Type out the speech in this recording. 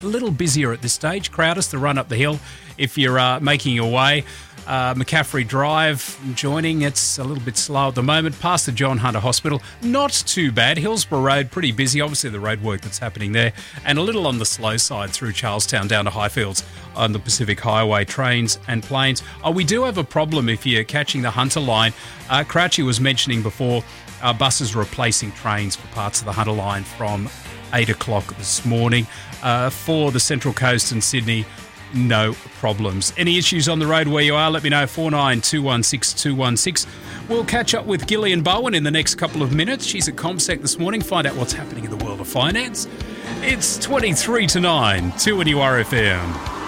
A little busier at this stage. Crowders, the run up the hill. If you're making your way, McCaffrey Drive joining, it's a little bit slow at the moment. Past the John Hunter Hospital, not too bad. Hillsborough Road, pretty busy. Obviously, the road work that's happening there. And a little on the slow side through Charlestown down to Highfields on the Pacific Highway, trains and planes. We do have a problem if you're catching the Hunter line. Crouchy was mentioning before, buses replacing trains for parts of the Hunter line from 8 o'clock this morning. For the Central Coast and Sydney, no problems. Any issues on the road where you are, let me know, 49216216. We'll catch up with Gillian Bowen in the next couple of minutes. She's at CommSec this morning, find out what's happening in the world of finance. It's 23 to 9, 2 RFM.